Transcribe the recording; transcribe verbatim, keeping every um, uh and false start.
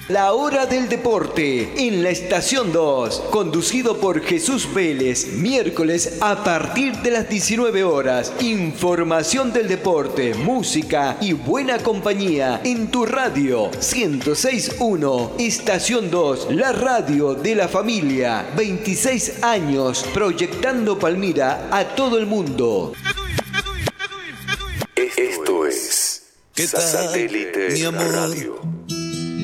La Hora del Deporte en la Estación dos, conducido por Jesús Vélez, miércoles a partir de las diecinueve horas. Información del deporte, música y buena compañía en tu radio ciento seis punto uno. Estación dos, la radio de la familia. veintiséis años proyectando Palmira a todo el mundo. Esto es ¿Qué tal, Satélite mi amor? Radio.